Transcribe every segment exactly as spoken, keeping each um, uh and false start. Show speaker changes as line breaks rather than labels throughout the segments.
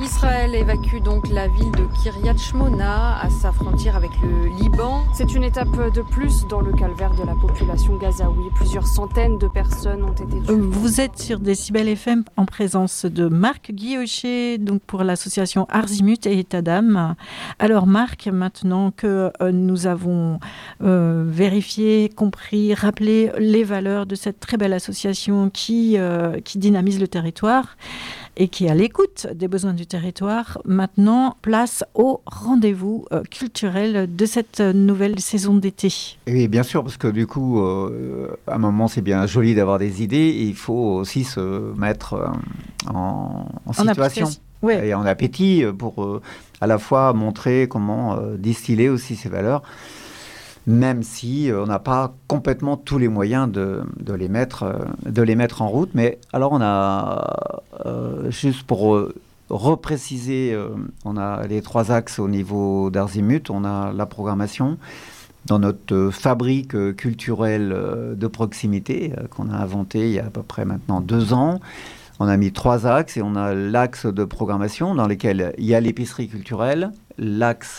Israël évacue donc la ville de Kiryat Shmona à sa frontière avec le Liban. C'est une étape de plus dans le calvaire de la population gazaoui. Plusieurs centaines de personnes ont été tuées.
Vous êtes sur Décibel F M en présence de Marc Guillocher, donc pour l'association Arzimut et État d'âme. Alors Marc, maintenant que euh, nous avons euh, vérifié, compris, rappelé les valeurs de cette très belle association qui, euh, qui dynamise le territoire, et qui est à l'écoute des besoins du territoire. Maintenant, place au rendez-vous euh, culturel de cette nouvelle saison d'été.
Oui, bien sûr, parce que du coup, euh, à un moment, c'est bien joli d'avoir des idées, et il faut aussi se mettre euh, en, en situation
en ouais.
et en appétit pour euh, à la fois montrer comment euh, distiller aussi ces valeurs, même si euh, on n'a pas complètement tous les moyens de, de, les mettre, euh, de les mettre en route. Mais alors, on a, euh, juste pour euh, repréciser, euh, on a les trois axes au niveau d'Arzimut. On a la programmation dans notre euh, fabrique euh, culturelle euh, de proximité euh, qu'on a inventée il y a à peu près maintenant deux ans. On a mis trois axes et on a l'axe de programmation dans lequel il y a l'épicerie culturelle, l'axe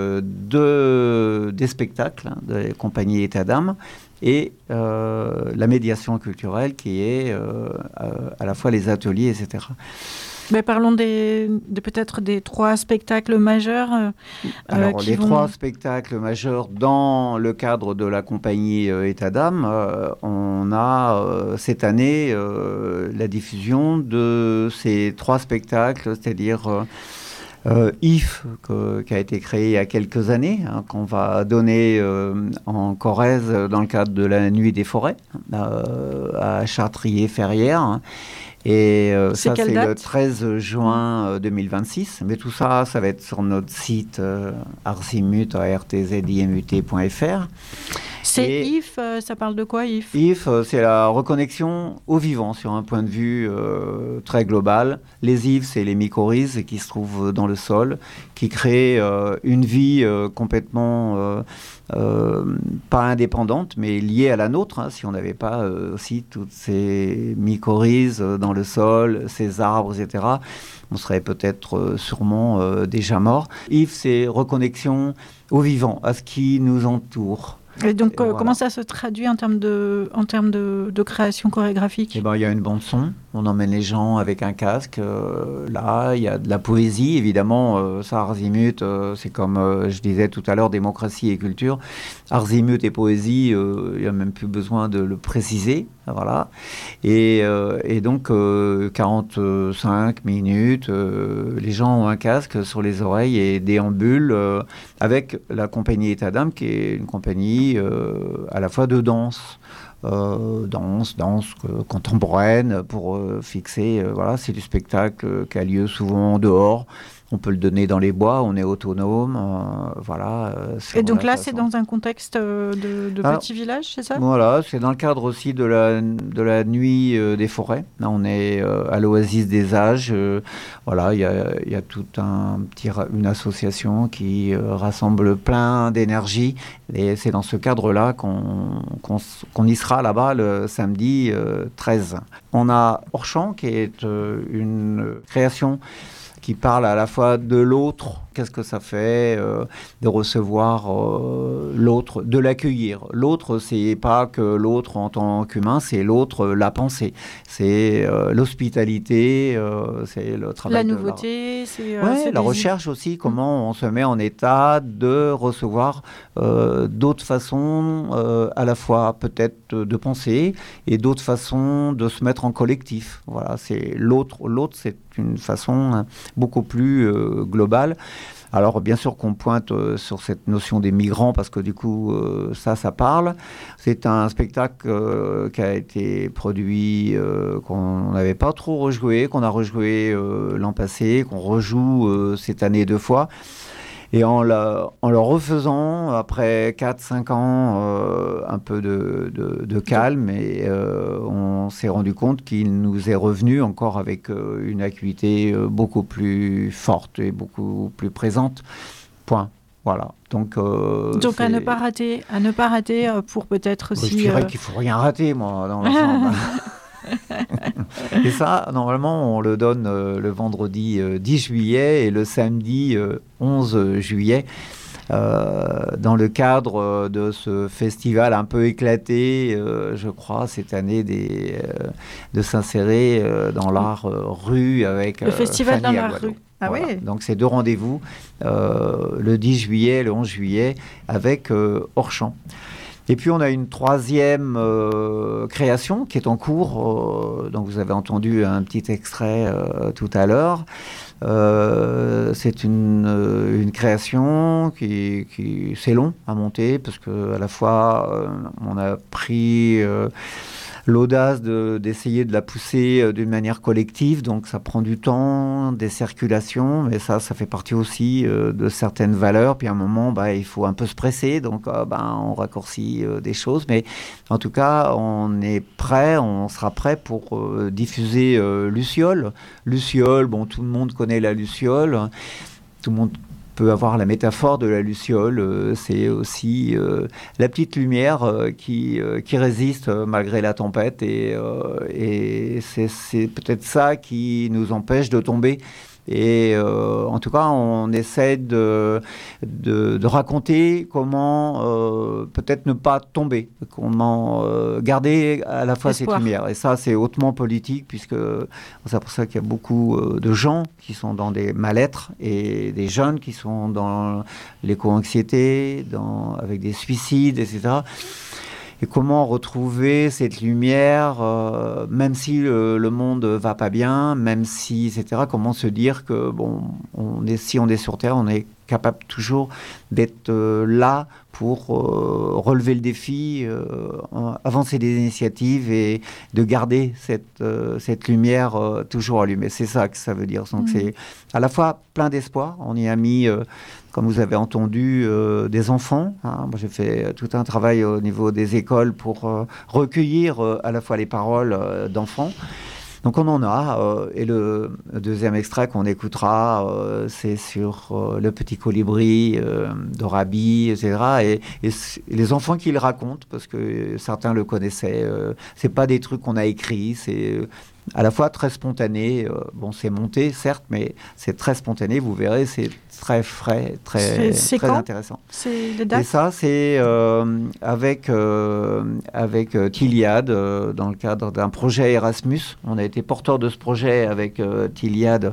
de, des spectacles, hein, des compagnies État d'âme, et euh, la médiation culturelle qui est euh, à la fois les ateliers, et cetera.
Mais parlons des, de peut-être des trois spectacles majeurs. Euh,
Alors,
qui
les
vont...
trois spectacles majeurs dans le cadre de la compagnie euh, État d'âme, euh, on a euh, cette année euh, la diffusion de ces trois spectacles, c'est-à-dire euh, euh, I F, que, qui a été créé il y a quelques années, hein, qu'on va donner euh, en Corrèze dans le cadre de la Nuit des forêts, euh, à Chartrier-Ferrières. Hein. Et euh, ça, c'est
date
le treize juin euh, deux mille vingt-six. Mais tout ça, ça va être sur notre site euh, arzimut, a r t z i m u t point f r.
C'est
et
I F, euh, ça parle de quoi, I F
I F, euh, c'est la reconnexion au vivant sur un point de vue euh, très global. Les I F, c'est les mycorhizes qui se trouvent dans le sol, qui créent euh, une vie euh, complètement... Euh, Euh, pas indépendante, mais liée à la nôtre. Hein, si on n'avait pas euh, aussi toutes ces mycorhizes euh, dans le sol, ces arbres, et cetera, on serait peut-être euh, sûrement euh, déjà mort. I F, c'est reconnexion au vivant, à ce qui nous entoure.
Et donc,
et
euh,
voilà.
Comment ça se traduit en termes de, en termes de, de création chorégraphique ?
Eh ben, il y a une bande-son, on emmène les gens avec un casque. Euh, là, il y a de la poésie, évidemment. Euh, ça, Arzimut, euh, c'est comme euh, je disais tout à l'heure, démocratie et culture. Arzimut et poésie, euh, il n'y a même plus besoin de le préciser. Voilà. Et, euh, et donc, euh, quarante-cinq minutes, euh, les gens ont un casque sur les oreilles et déambulent euh, avec la compagnie État d'âme, qui est une compagnie euh, à la fois de danse. Euh, danse, danse euh, contemporaine pour euh, fixer, euh, voilà, c'est du spectacle euh, qui a lieu souvent dehors. On peut le donner dans les bois, on est autonome, euh, voilà. Euh,
Et donc là,
façon.
c'est dans un contexte euh, de, de
Alors,
petit village, c'est ça ?
Voilà, c'est dans le cadre aussi de la, de la nuit euh, des forêts. Là, on est euh, à l'Oasis des Âges. Euh, voilà, il y a, y a toute un petit, une association qui euh, rassemble plein d'énergie. Et c'est dans ce cadre-là qu'on, qu'on, qu'on y sera là-bas le samedi euh, treize. On a Orchamps, qui est euh, une création qui parle à la fois de l'autre, qu'est-ce que ça fait euh, de recevoir euh, l'autre, de l'accueillir. L'autre, c'est pas que l'autre en tant qu'humain, c'est l'autre, la pensée. C'est euh, l'hospitalité, euh, c'est le travail
la
de
nouveauté,
la...
c'est, euh,
ouais,
c'est
la
des...
recherche aussi, comment on se met en état de recevoir euh, d'autres façons, euh, à la fois peut-être de penser et d'autres façons de se mettre en collectif. Voilà, c'est l'autre. L'autre, c'est une façon hein, beaucoup plus euh, globale. Alors, bien sûr qu'on pointe euh, sur cette notion des migrants, parce que du coup, euh, ça, ça parle. C'est un spectacle euh, qui a été produit, euh, qu'on n'avait pas trop rejoué, qu'on a rejoué euh, l'an passé, qu'on rejoue euh, cette année deux fois. Et en, la, en le refaisant, après quatre cinq ans, euh, un peu de, de, de calme, et euh, on s'est rendu compte qu'il nous est revenu encore avec euh, une acuité euh, beaucoup plus forte et beaucoup plus présente. Point. Voilà. Donc, euh,
Donc à ne pas rater, à ne pas rater euh, pour peut-être
oui,
aussi...
je dirais
euh...
qu'il ne faut rien rater, moi, dans l'ensemble. Et ça, normalement, on le donne euh, le vendredi euh, dix juillet et le samedi euh, onze juillet. Euh, dans le cadre de ce festival un peu éclaté, euh, je crois, cette année, des, euh, de s'insérer euh, dans l'art euh, rue avec
le festival
Fanny
dans la
Aguado.
rue. Ah
Voilà.
oui.
Donc, c'est deux rendez-vous, euh, le dix juillet et le onze juillet, avec euh, Hors-Champ. Et puis, on a une troisième euh, création qui est en cours. Euh, donc, vous avez entendu un petit extrait euh, tout à l'heure. Euh, c'est une, une création qui, qui c'est long à monter parce que à la fois euh, on a pris euh, l'audace de, d'essayer de la pousser euh, d'une manière collective, donc ça prend du temps, des circulations, mais ça, ça fait partie aussi euh, de certaines valeurs. Puis à un moment, bah, il faut un peu se presser, donc euh, bah, on raccourcit euh, des choses. Mais en tout cas, on est prêt, on sera prêt pour euh, diffuser euh, Luciole. Luciole, bon, tout le monde connaît la Luciole. Tout le monde peut avoir la métaphore de la luciole, euh, c'est aussi euh, la petite lumière euh, qui, euh, qui résiste euh, malgré la tempête et, euh, et c'est, c'est peut-être ça qui nous empêche de tomber. Et euh, en tout cas, on essaie de, de, de raconter comment euh, peut-être ne pas tomber, comment euh, garder à la fois
Espoir.
cette lumière. Et ça, c'est hautement politique, puisque c'est pour ça qu'il y a beaucoup euh, de gens qui sont dans des mal-être et des jeunes qui sont dans l'éco-anxiété, dans, avec des suicides, et cetera. Et comment retrouver cette lumière, euh, même si le, le monde va pas bien, même si, et cetera. Comment se dire que, bon, on est, si on est sur Terre, on est capable toujours d'être euh, là pour euh, relever le défi, euh, avancer des initiatives et de garder cette, euh, cette lumière euh, toujours allumée. C'est ça que ça veut dire. Donc, mmh. c'est à la fois plein d'espoir. On y a mis... Euh, comme vous avez entendu, euh, des enfants. Hein. Moi, j'ai fait tout un travail au niveau des écoles pour euh, recueillir euh, à la fois les paroles euh, d'enfants. Donc on en a. Euh, et le deuxième extrait qu'on écoutera, euh, c'est sur euh, Le Petit Colibri euh, de Rabi, et cetera. Et, et, et les enfants qui le racontent, parce que certains le connaissaient. Euh, c'est pas des trucs qu'on a écrits, c'est... Euh, à la fois très spontané, euh, bon c'est monté certes, mais c'est très spontané, vous verrez, c'est très frais, très,
c'est, c'est
très
quand
intéressant.
C'est les dates ?
Et ça, c'est euh, avec, euh, avec euh, Tiliad, euh, dans le cadre d'un projet Erasmus. On a été porteur de ce projet avec euh, Tiliad,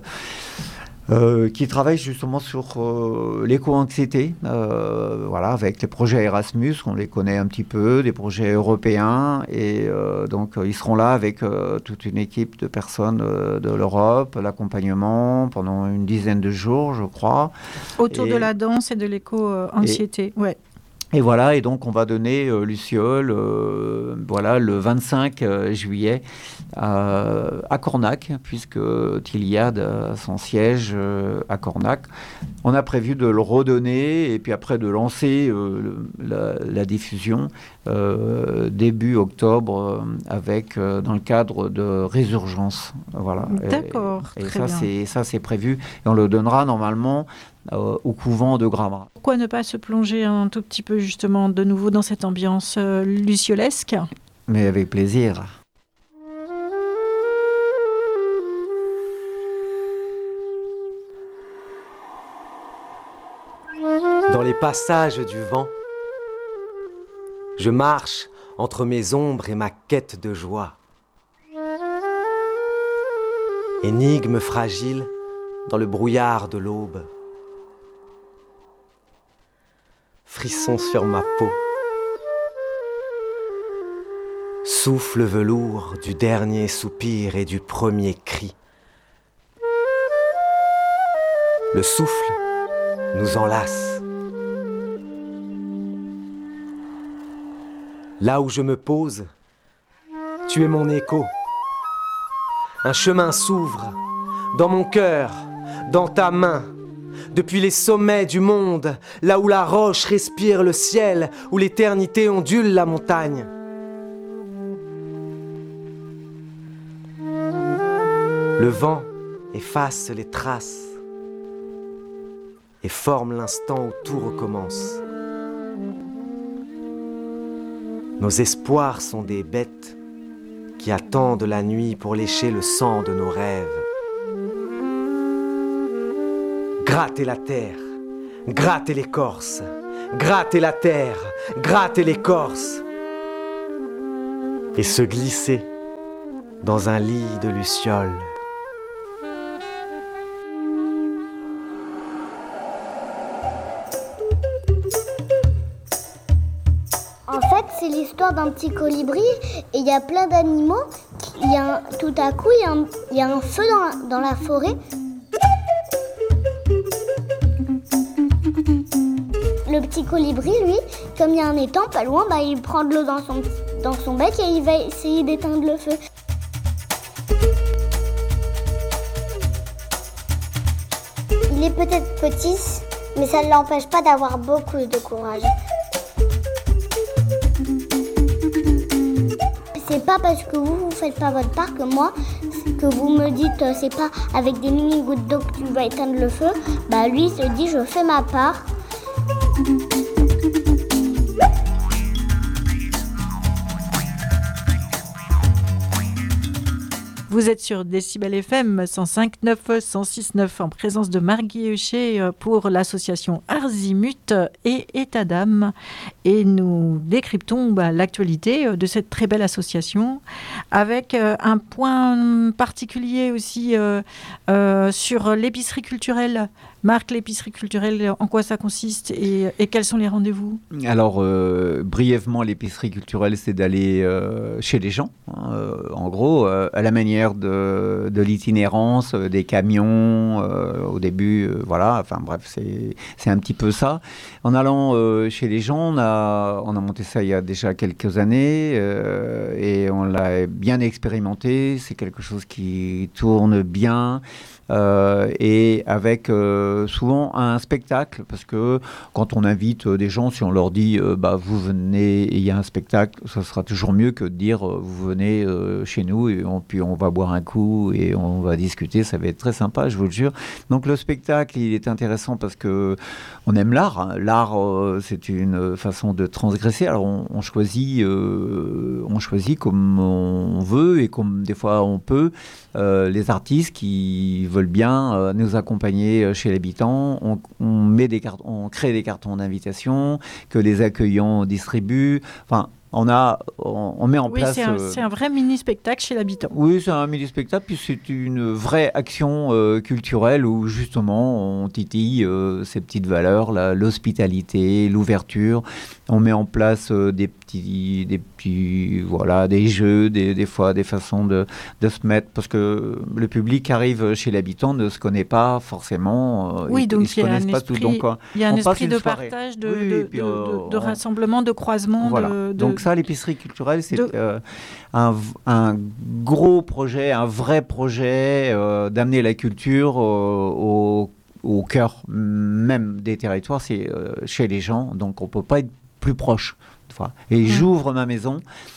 Euh, qui travaille justement sur euh, l'éco-anxiété, euh, voilà, avec les projets Erasmus, on les connaît un petit peu, des projets européens, et euh, donc euh, ils seront là avec euh, toute une équipe de personnes euh, de l'Europe, l'accompagnement pendant une dizaine de jours, je crois.
Autour
et,
de la danse et de l'éco-anxiété, et, ouais.
Et voilà, et donc on va donner euh, Luciole, euh, voilà, le vingt-cinq juillet euh, à Cornac, puisque Tiliad a son siège euh, à Cornac. On a prévu de le redonner et puis après de lancer euh, la, la diffusion euh, début octobre euh, avec euh, dans le cadre de Résurgence. Voilà.
D'accord.
Et, et
très
ça,
bien.
c'est, ça c'est prévu et on le donnera normalement Euh, au couvent de Gramma.
Pourquoi ne pas se plonger un tout petit peu justement de nouveau dans cette ambiance euh, luciolesque ?
Mais avec plaisir.
Dans les passages du vent, je marche entre mes ombres et ma quête de joie. Énigme fragile dans le brouillard de l'aube. Frisson sur ma peau, souffle velours du dernier soupir et du premier cri. Le souffle nous enlace. Là où je me pose, tu es mon écho. Un chemin s'ouvre dans mon cœur, dans ta main. Depuis les sommets du monde, là où la roche respire le ciel, où l'éternité ondule la montagne. Le vent efface les traces et forme l'instant où tout recommence. Nos espoirs sont des bêtes qui attendent la nuit pour lécher le sang de nos rêves. Gratter la terre, gratter l'écorce, gratter la terre, gratter l'écorce, et se glisser dans un lit de lucioles.
En fait, c'est l'histoire d'un petit colibri et il y a plein d'animaux. Il y a un, tout à coup, il y a un, il y a un feu dans, dans la forêt. Le petit colibri, lui, comme il y a un étang pas loin, bah, il prend de l'eau dans son, dans son bec et il va essayer d'éteindre le feu. Il est peut-être petit, mais ça ne l'empêche pas d'avoir beaucoup de courage. C'est pas parce que vous, vous faites pas votre part que moi, que vous me dites euh, c'est pas avec des mini-gouttes d'eau que tu vas éteindre le feu. Bah lui, il se dit je fais ma part.
Vous êtes sur Décibel F M cent cinq neuf, cent six neuf en présence de Marc Guilluchet pour l'association Arzimut et État d'âme. Et nous décryptons bah, l'actualité de cette très belle association avec euh, un point particulier aussi euh, euh, sur l'épicerie culturelle. Marc, l'épicerie culturelle, en quoi ça consiste et, et quels sont les rendez-vous ?
Alors, euh, brièvement, l'épicerie culturelle, c'est d'aller euh, chez les gens, hein, euh, en gros, euh, à la manière de, de l'itinérance, euh, des camions, euh, au début, euh, voilà, enfin bref, c'est, c'est un petit peu ça. En allant euh, chez les gens, on a, on a monté ça il y a déjà quelques années euh, et on l'a bien expérimenté, c'est quelque chose qui tourne bien. Euh, et avec euh, souvent un spectacle, parce que quand on invite euh, des gens, si on leur dit euh, bah, vous venez et il y a un spectacle, ça sera toujours mieux que de dire euh, vous venez euh, chez nous et on, puis on va boire un coup et on va discuter, ça va être très sympa, je vous le jure. Donc le spectacle, il est intéressant parce que on aime l'art, hein. L'art euh, c'est une façon de transgresser, alors on, on choisit euh, on choisit comme on veut et comme des fois on peut euh, les artistes qui veulent bien euh, nous accompagner chez l'habitant. On, on, met des cart- on crée des cartons d'invitation que les accueillants distribuent. Enfin, on, a, on, on met en
oui,
place...
c'est un,
euh,
c'est un vrai mini-spectacle chez l'habitant.
Oui, c'est un mini-spectacle, puis c'est une vraie action euh, culturelle où justement on titille euh, ces petites valeurs, la, l'hospitalité, l'ouverture. On met en place euh, des petits, des petits, voilà, des jeux, des, des fois des façons de, de se mettre, parce que le public arrive chez l'habitant ne se connaît pas forcément. Euh,
oui,
ils,
donc
ils
il y a un
pas
esprit,
tout, donc, euh,
il y a un esprit de
soirée.
partage, de,
oui,
de,
puis,
de,
euh,
de, de
on...
rassemblement, de croisement.
Voilà.
De, de...
Donc ça, l'épicerie culturelle, c'est
de...
euh, un, un gros projet, un vrai projet euh, d'amener la culture euh, au, au cœur même des territoires, c'est euh, chez les gens, donc on ne peut pas être plus proche. Et mmh. j'ouvre ma maison.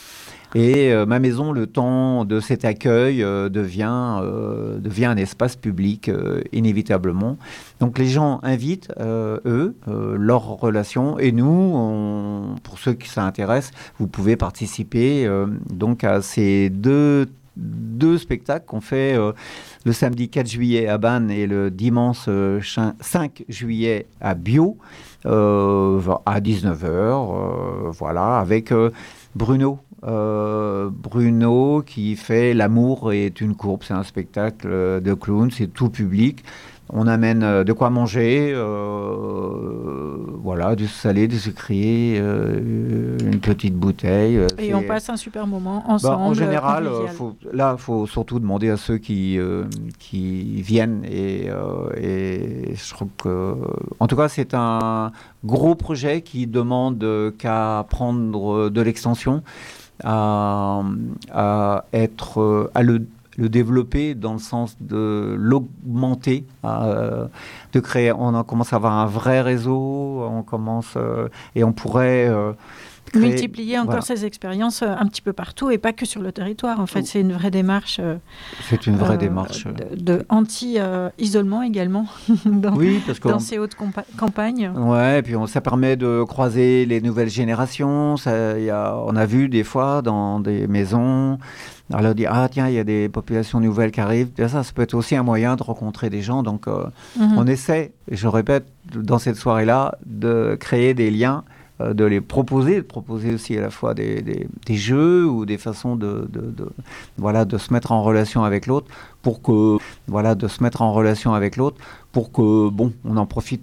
Et euh, ma maison, le temps de cet accueil, euh, devient, euh, devient un espace public, euh, inévitablement. Donc les gens invitent, euh, eux, euh, leurs relations. Et nous, on, pour ceux qui s'intéressent, vous pouvez participer euh, donc à ces deux, deux spectacles qu'on fait euh, le samedi quatre juillet à Bannes et le dimanche euh, cinq juillet à Bio, euh, à dix-neuf heures, euh, voilà, avec euh, Bruno. Euh, Bruno qui fait L'amour est une courbe, c'est un spectacle de clown, c'est tout public. On amène euh, de quoi manger, euh, voilà, du salé, du sucré, euh, une petite bouteille.
Et
c'est...
on passe un super moment ensemble.
Bah, en général, euh, faut, là, il faut surtout demander à ceux qui, euh, qui viennent. Et, euh, et je trouve que, en tout cas, c'est un gros projet qui demande qu'à prendre de l'extension, à, à être, à le le développer dans le sens de l'augmenter, euh, de créer. On a commencé à avoir un vrai réseau, on commence euh, et on pourrait euh, créer,
multiplier encore
voilà.
ces expériences euh, un petit peu partout et pas que sur le territoire. En fait, c'est une vraie démarche. Euh,
c'est une vraie
euh,
démarche.
De, de anti-isolement euh, également dans,
oui, parce que
dans ces hautes compa- campagnes.
Ouais, et puis on, ça permet de croiser les nouvelles générations. Ça, y a, on a vu des fois dans des maisons, alors on dit ah tiens il y a des populations nouvelles qui arrivent. Bien, ça, ça peut être aussi un moyen de rencontrer des gens. Donc euh, mm-hmm. on essaie, et je répète, dans cette soirée-là, de créer des liens, euh, de les proposer, de proposer aussi à la fois des, des, des jeux ou des façons de, de, de, voilà, de se mettre en relation avec l'autre pour que voilà, de se mettre en relation avec l'autre pour que bon, on en profite